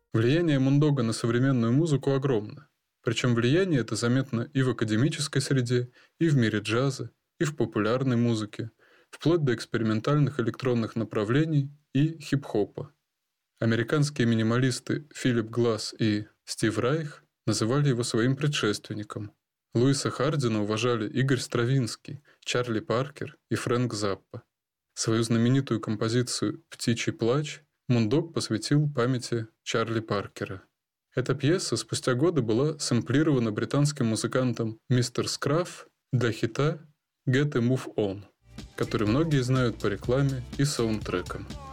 Влияние Мундога на современную музыку огромно. Причем влияние это заметно и в академической среде, и в мире джаза, и в популярной музыке, вплоть до экспериментальных электронных направлений и хип-хопа. Американские минималисты Филипп Гласс и Стив Райх называли его своим предшественником. Луиса Хардина уважали Игорь Стравинский, Чарли Паркер и Фрэнк Заппа. Свою знаменитую композицию «Птичий плач» Мундог посвятил памяти Чарли Паркера. Эта пьеса спустя годы была сэмплирована британским музыкантом Мистер Скраф для хита «Get a Move On», который многие знают по рекламе и саундтрекам.